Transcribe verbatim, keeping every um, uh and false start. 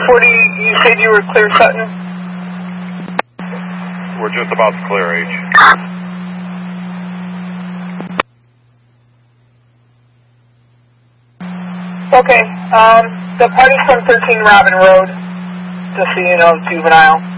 forty, you said you were clear Sutton? We're just about to clear H. Okay, um, the party's from thirteen Robin Road, just so you know, juvenile.